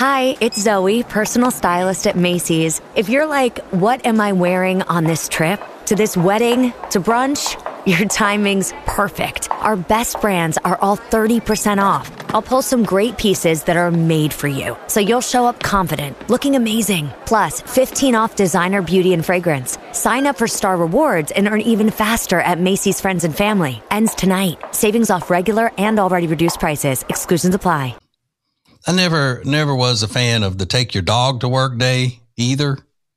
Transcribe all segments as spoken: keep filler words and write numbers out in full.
Hi, it's Zoe, personal stylist at Macy's. If you're like, what am I wearing on this trip? To this wedding? To brunch? Your timing's perfect. Our best brands are all thirty percent off. I'll pull some great pieces that are made for you, so you'll show up confident, looking amazing. Plus, fifteen off designer beauty and fragrance. Sign up for Star Rewards and earn even faster at Macy's Friends and Family. Ends tonight. Savings off regular and already reduced prices. Exclusions apply. I never, never was a fan of the take your dog to work day either.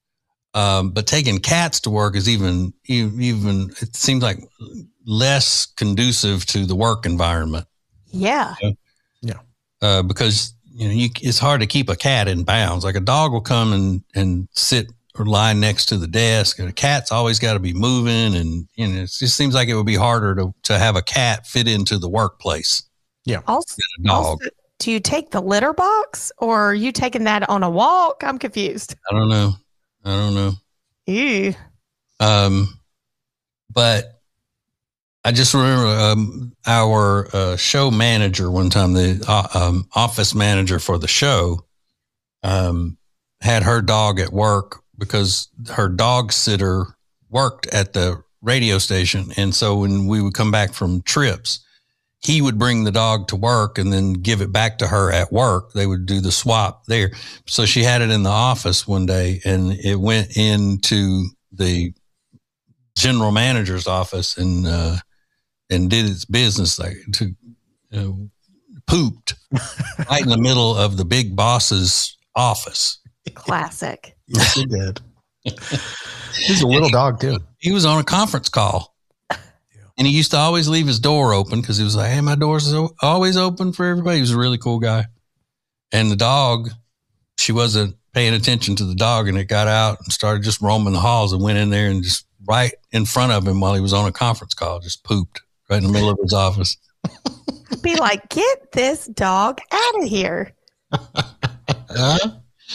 Um, but taking cats to work is even, even, it seems like less conducive to the work environment. Yeah. You know? Yeah. Uh, because, you know, you, it's hard to keep a cat in bounds. Like a dog will come and, and sit or lie next to the desk, and a cat's always got to be moving. And, you know, it just seems like it would be harder to, to have a cat fit into the workplace. Yeah. Also, than a dog. also, do you take the litter box, or are you taking that on a walk? I'm confused. I don't know. I don't know. Ew. Um, but I just remember um, our uh, show manager one time, the uh, um, office manager for the show, um, had her dog at work because her dog sitter worked at the radio station. And so when we would come back from trips, he would bring the dog to work and then give it back to her at work. They would do the swap there. So she had it in the office one day, and it went into the general manager's office and, uh, and did its business, like to, you know, pooped right in the middle of the big boss's office. Classic. Yes, he did. He's a little dog too. He was on a conference call. And he used to always leave his door open because he was like, hey, my door's always open for everybody. He was a really cool guy. And the dog, she wasn't paying attention to the dog, and it got out and started just roaming the halls and went in there and just right in front of him while he was on a conference call, just pooped right in the middle of his office. Be like, get this dog out of here. Huh?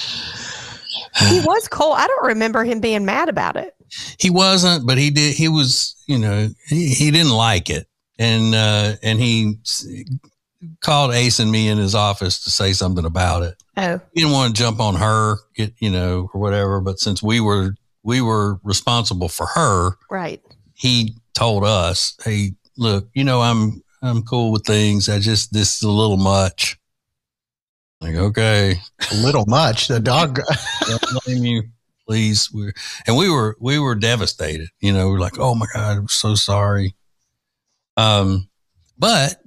He was cool. I don't remember him being mad about it. He wasn't, but he did. He was, you know, he, he didn't like it. And, uh, and he called Ace and me in his office to say something about it. Oh, He didn't want to jump on her, get, you know, or whatever. But since we were, we were responsible for her, right. he told us, hey, look, you know, I'm, I'm cool with things. I just, this is a little much. Like, okay. A little much. The dog. Don't blame you. Please. We're, and we were, we were devastated. You know, we're like, oh my God, I'm so sorry. Um, but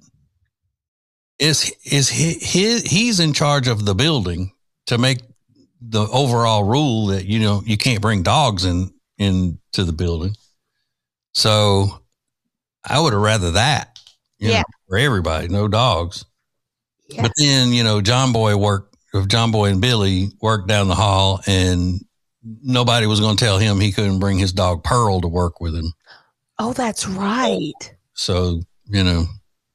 is, is he, he, he's in charge of the building to make the overall rule that, you know, you can't bring dogs in, into the building. So I would have rather that, you Yeah. know, for everybody, no dogs. Yeah. But then, you know, John Boy worked, John Boy and Billy worked down the hall, and nobody was going to tell him he couldn't bring his dog Pearl to work with him. Oh, that's right. So, you know,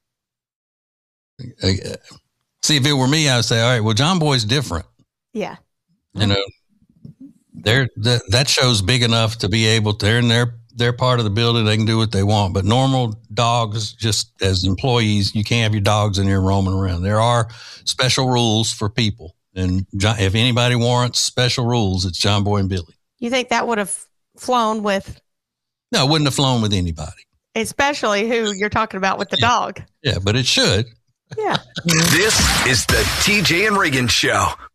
I, uh, see, if it were me, I'd say, all right, well, John Boy's different. Yeah. You know, they're, that, that show's big enough to be able to, they're in their, their part of the building. They can do what they want, but normal dogs, just as employees, you can't have your dogs in here roaming around. There are special rules for people. And John, if anybody warrants special rules, it's John Boy and Billy. You think that would have flown with, No, it wouldn't have flown with anybody. especially who you're talking about with the dog? Yeah, but it should. Yeah. This is the T J and Reagan Show.